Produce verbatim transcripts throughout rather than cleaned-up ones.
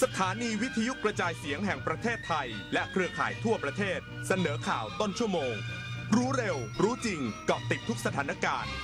สถานีวิทยุกระจายเสียงแห่งประเทศไทยและเครือข่ายทั่วประเทศเสนอข่าวต้นชั่วโมงรู้เร็วรู้จริงเกาะติดทุกสถานการณ์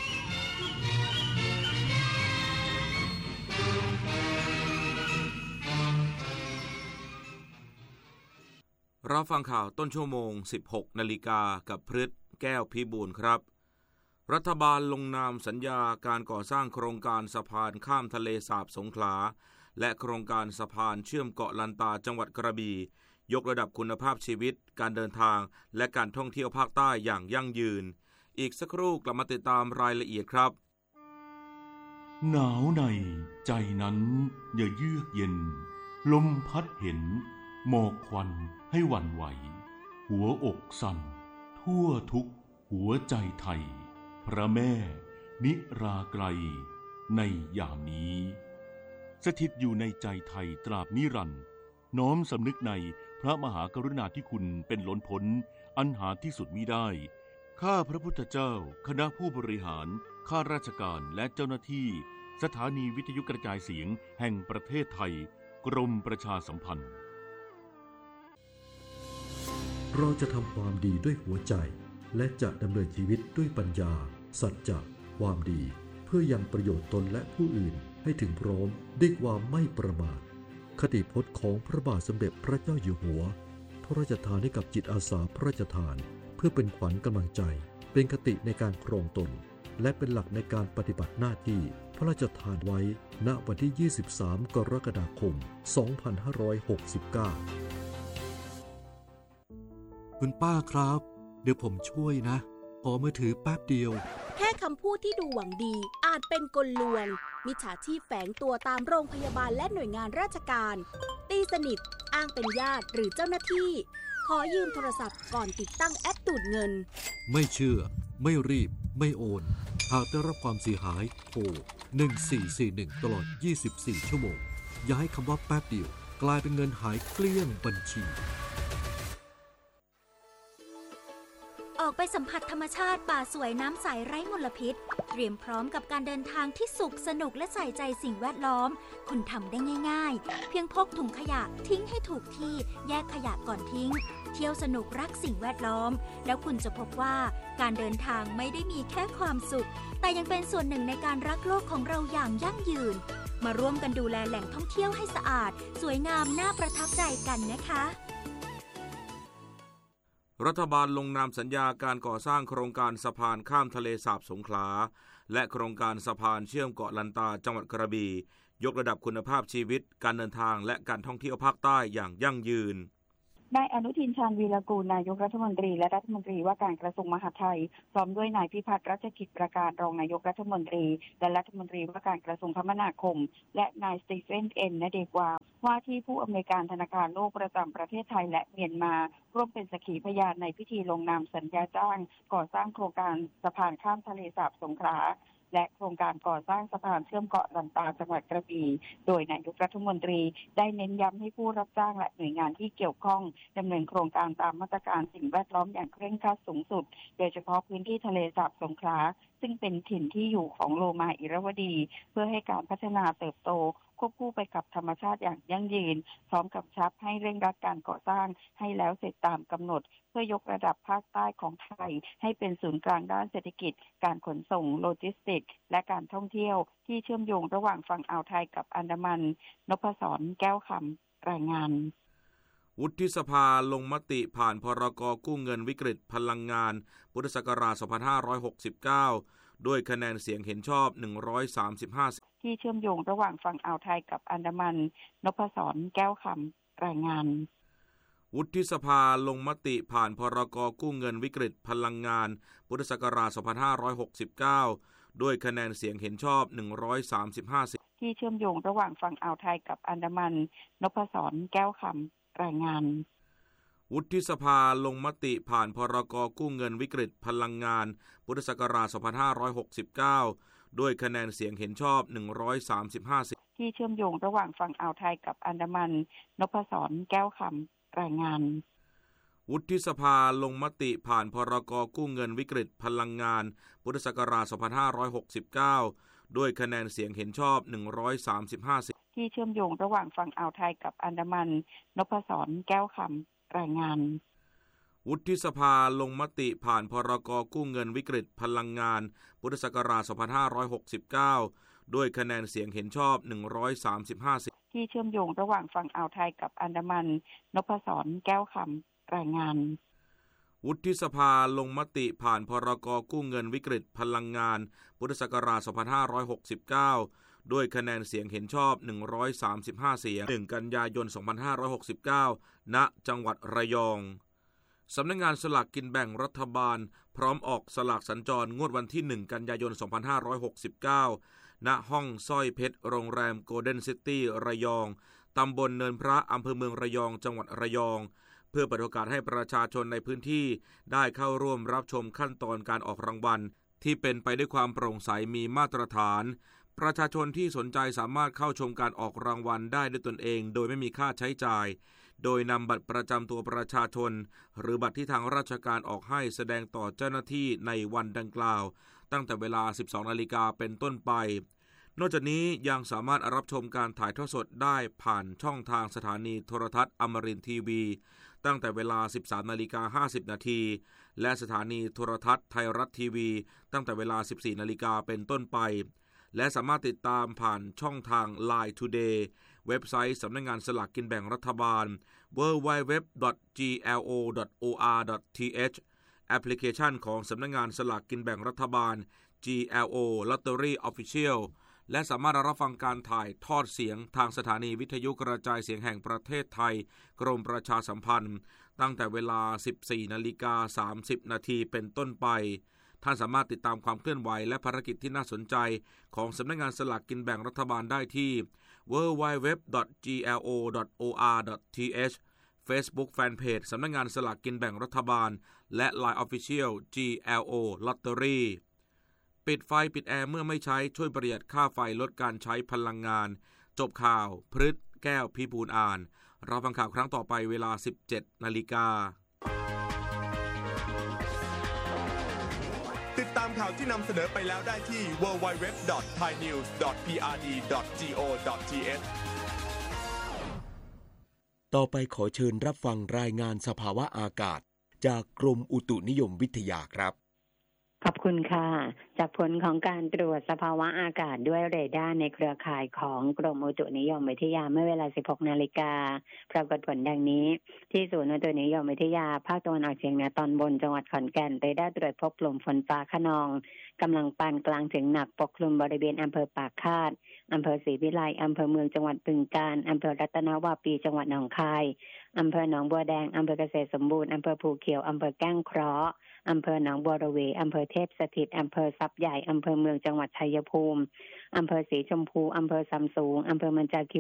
รับฟังข่าวต้นชั่วโมง สิบหกนาฬิกากับพฤทธิ์แก้วพิบูลครับรัฐบาลลงนามสัญญาการก่อสร้างโครงการสะพานข้ามทะเลสาบสงขลาและโครงการสะพานเชื่อมเกาะลันตาจังหวัดกระบี่ยกระดับคุณภาพชีวิตการเดินทางและการท่องเที่ยวภาคใต้อย่างยั่งยืนอีกสักครู่กลับมาติดตามรายละเอียดครับหนาวในใจนั้นอย่าเยือกเย็นลมพัดเห็นหมอกควันให้หวั่นไหวหัวอกสั่นทั่วทุกหัวใจไทยพระแม่นิราไกลในยามนี้สถิตอยู่ในใจไทยตราบนิรันดร์น้อมสำนึกในพระมหากรุณาธิคุณเป็นล้นพ้นอันหาที่สุดมิได้ข้าพระพุทธเจ้าคณะผู้บริหารข้าราชการและเจ้าหน้าที่สถานีวิทยุกระจายเสียงแห่งประเทศไทยกรมประชาสัมพันธ์เราจะทำความดีด้วยหัวใจและจะดำเนินชีวิตด้วยปัญญาสัจจะความดีเพื่อยังประโยชน์ตนและผู้อื่นให้ถึงพร้อมด้วยความไม่ประมาทคติพจน์ของพระบาทสมเด็จพระเจ้าอยู่หัวพระราชทานให้กับจิตอาสาพระราชทานเพื่อเป็นขวัญกำลังใจเป็นคติในการครองตนและเป็นหลักในการปฏิบัติหน้าที่พระราชทานไว้ณวันที่ยี่สิบสามกรกฎาคมสองพันห้าร้อยหกสิบเก้าคุณป้าครับเดี๋ยวผมช่วยนะขอมือถือแป๊บเดียวแค่คำพูดที่ดูหวังดีอาจเป็นกลลวงมิจฉาชีพแฝงตัวตามโรงพยาบาลและหน่วยงานราชการตีสนิทอ้างเป็นญาติหรือเจ้าหน้าที่ขอยืมโทรศัพท์ก่อนติดตั้งแอปดูดเงินไม่เชื่อไม่รีบไม่โอนหากได้รับความเสียหายโทรหนึ่งสี่สี่หนึ่งตลอดยี่สิบสี่ชั่วโมงอย่าให้คำว่าแป๊บเดียวกลายเป็นเงินหายเกลี้ยงบัญชีออกไปสัมผัสธรรมชาติป่าสวยน้ำใสไร้มลพิษเตรียมพร้อมกับการเดินทางที่สุขสนุกและใส่ใจสิ่งแวดล้อมคุณทำได้ง่ายๆเพียงพกถุงขยะทิ้งให้ถูกที่แยกขยะก่อนทิ้งเที่ยวสนุกรักสิ่งแวดล้อมแล้วคุณจะพบว่าการเดินทางไม่ได้มีแค่ความสุขแต่ยังเป็นส่วนหนึ่งในการรักโลกของเราอย่างยั่งยืนมาร่วมกันดูแลแหล่งท่องเที่ยวให้สะอาดสวยงามน่าประทับใจกันนะคะรัฐบาลลงนามสัญญาการก่อสร้างโครงการสะพานข้ามทะเลสาบสงขลาและโครงการสะพานเชื่อมเกาะลันตาจังหวัดกระบี่ยกระดับคุณภาพชีวิตการเดินทางและการท่องเที่ยวภาคใต้อย่างยั่งยืนนายอนุทินชาญวีรกูลนายกรัฐมนตรีและรัฐมนตรีว่าการกระทรวงมหาดไทยพร้อมด้วยนายพิพัฒน์รัชกิจประการรองนายกรัฐมนตรีและรัฐมนตรีว่าการกระทรวงคมนาคมและนายสตีเฟนเอ็นนเดกวาว่าที่ผู้อำนวยการธนาคารโลกประจำประเทศไทยและเมียนมาร่วมเป็นสักขีพยานในพิธีลงนามสัญญาจ้างก่อสร้างโครงการสะพานข้ามทะเลสาบสงขลาและโครงการก่อสร้างสะพานเชื่อมเกาะลันตาจังหวัดกระบี่โดยนายกรัฐมนตรีได้เน้นย้ำให้ผู้รับจ้างและหน่วยงานที่เกี่ยวข้องดำเนินโครงการตามมาตรการสิ่งแวดล้อมอย่างเคร่งครัดสูงสุดโดยเฉพาะพื้นที่ทะเลสาบสงขลาซึ่งเป็นถิ่นที่อยู่ของโลมาอิรวดีเพื่อให้การพัฒนาเติบโตควบคู่ไปกับธรรมชาติอย่างยั่งยืนพร้อมกับชับให้เร่งรัดการก่อสร้างให้แล้วเสร็จตามกำหนดเพื่อยกระดับภาคใต้ของไทยให้เป็นศูนย์กลางด้านเศรษฐกิจการขนส่งโลจิสติกส์และการท่องเที่ยวที่เชื่อมโยงระหว่างฝั่งอ่าวไทยกับอันดามันนพศรแก้วคำรายงานวุฒิสภาลงมติผ่านพรกกู้เงินวิกฤตพลังงานพุทธศักราชสองพันห้าร้อยหกสิบเก้าด้วยคะแนนเสียงเห็นชอบหนึ่งร้อยสามสิบห้าที่เชื่อมโยงระหว่างฝั่งอ่าวไทยกับอันดามันนพศรแก้วคำรายงานวุฒิสภาลงมติผ่านพรกกู้เงินวิกฤตพลังงานพุทธศักราชสองพันห้าร้อยหกสิบเก้าด้วยคะแนนเสียงเห็นชอบหนึ่งร้อยสามสิบห้าที่เชื่อมโยงระหว่างฝั่งอ่าวไทยกับอันดามันนพศรแก้วคำรายงานวุฒิสภาลงมติผ่านพรกกู้เงินวิกฤตพลังงานพุทธศักราชสองพันห้าร้อยหกสิบเก้าด้วยคะแนนเสียงเห็นชอบหนึ่งร้อยสามสิบห้าที่เชื่อมโยงระหว่างฝั่งอ่าวไทยกับอันดามันนพศรแก้วคำรายงานวุฒิสภาลงมติผ่านพรกกู้เงินวิกฤตพลังงานพุทธศักราชสองพันห้าร้อยหกสิบเก้าด้วยคะแนนเสียงเห็นชอบหนึ่งร้อยสามสิบห้าที่เชื่อมโยงระหว่างฝั่งอ่าวไทยกับอันดามันนพศรแก้วคำรายงานวุฒิสภาลงมติผ่านพรกกู้เงินวิกฤตพลังงานพุทธศักราชสองพันห้าร้อยหกสิบเก้าด้วยคะแนนเสียงเห็นชอบหนึ่งร้อยสามสิบห้าเสียงที่เชื่อมโยงระหว่างฝั่งอ่าวไทยกับอันดามันนพศรแก้วคำรายงานวุฒิสภาลงมติผ่านพรกกู้เงินวิกฤตพลังงานพุทธศักราชสองพันห้าร้อยหกสิบเก้าด้วยคะแนนเสียงเห็นชอบหนึ่งร้อยสามสิบห้าเสียงหนึ่งกันยายนสองพันห้าร้อยหกสิบเก้าณจังหวัดระยองสำนักงานสลากกินแบ่งรัฐบาลพร้อมออกสลากสัญจรงวดวันที่หนึ่งกันยายนสองพันห้าร้อยหกสิบเก้าณห้องสร้อยเพชรโรงแรมโกลเด้นซิตี้ระยองตำบลเนินพระอำเภอเมืองระยองจังหวัดระยองเพื่อเปิดโอกาสให้ประชาชนในพื้นที่ได้เข้าร่วมรับชมขั้นตอนการออกรางวัลที่เป็นไปด้วยความโปร่งใสมีมาตรฐานประชาชนที่สนใจสามารถเข้าชมการออกรางวัลได้ด้วยตนเองโดยไม่มีค่าใช้จ่ายโดยนำบัตรประจำตัวประชาชนหรือบัตรที่ทางราชการออกให้แสดงต่อเจ้าหน้าที่ในวันดังกล่าวตั้งแต่เวลา สิบสองนาฬิกาเป็นต้นไปนอกจากนี้ยังสามารถรับชมการถ่ายทอดสดได้ผ่านช่องทางสถานีโทรทัศน์อมรินทร์ทีวีตั้งแต่เวลา สิบสามนาฬิกาห้าสิบนาทีและสถานีโทรทัศน์ไทยรัฐทีวีตั้งแต่เวลา สิบสี่นาฬิกาเป็นต้นไปและสามารถติดตามผ่านช่องทาง ไลน์ Today เว็บไซต์สำนักงานสลากกินแบ่งรัฐบาล ดับเบิลยู ดับเบิลยู ดับเบิลยู ดอท จี แอล โอ ดอท โอ อาร์ ดอท ที เอช แอปพลิเคชันของสำนักงานสลากกินแบ่งรัฐบาล จี แอล โอ Lottery Official และสามารถรับฟังการถ่ายทอดเสียงทางสถานีวิทยุกระจายเสียงแห่งประเทศไทยกรมประชาสัมพันธ์ตั้งแต่เวลา สิบสี่นาฬิกาสามสิบนาทีเป็นต้นไปท่านสามารถติดตามความเคลื่อนไหวและภารกิจที่น่าสนใจของสำนักงานสลากกินแบ่งรัฐบาลได้ที่ ดับเบิลยู ดับเบิลยู ดับเบิลยู ดอท จี แอล โอ ดอท โอ อาร์ ดอท ที เอช Facebook Fanpage สำนักงานสลากกินแบ่งรัฐบาลและ ไลน์ Official จี แอล โอ Lottery ปิดไฟปิดแอร์เมื่อไม่ใช้ช่วยประหยัดค่าไฟลดการใช้พลังงานจบข่าวพฤษแก้วพิบูลอ่านเราฟังข่าวครั้งต่อไปเวลา สิบเจ็ดนาฬิกาติดตามข่าวที่นำเสนอไปแล้วได้ที่ ดับเบิลยู ดับเบิลยู ดับเบิลยู ดอท ไทยนิวส์ ดอท พี อาร์ ดี ดอท จี โอ ดอท ที เอชต่อไปขอเชิญรับฟังรายงานสภาวะอากาศจากกรมอุตุนิยมวิทยาครับขอบคุณค่ะจากผลของการตรวจสภาวะอากาศด้วยเรดาร์ในเครือข่ายของกรมอุตุนิยมวิทยาเมื่อเวลา สิบหกนาฬิกาปรากฏผลดังนี้ที่ศูนย์อุตุนิยมวิทยาภาคตะวันออกเฉียงเหนือตอนบนจังหวัดขอนแก่นเรดาร์ตรวจพบกลุ่มฝนฟ้าคะนองกำลังปานกลางถึงหนักปกคลุมบริเวณอำเภอปากคาดอำเภอศรีวิไลอำเภอเมืองจังหวัดบึงกาฬอำเภอรัตนวาปีจังหวัดหนองคายอำเภอหนองบัวแดงอำเภอเกษตรสมบูรณ์อำเภอภูเขียวอำเภอแก้งเคราะห์อำเภอหนองบัวระเวอำเภอเทพสถิตอำเภอทรัพย์ใหญ่อำเภอเมืองจังหวัดชัยภูมิอำเภอศรีชมพูอำเภอสำสูงอำเภอมันจาคิ